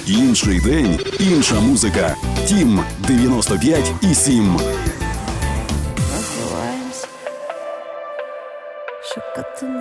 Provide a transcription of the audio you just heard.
Інший день, інша музика. Тім 95,7. Називаємось. Шукати